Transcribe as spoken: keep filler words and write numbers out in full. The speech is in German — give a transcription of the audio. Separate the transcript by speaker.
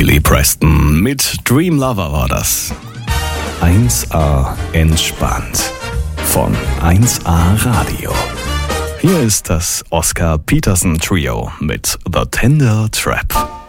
Speaker 1: Billy Preston mit Dream Lover war das. eins A entspannt von eins A Radio. Hier ist das Oscar Peterson Trio mit The Tender Trap.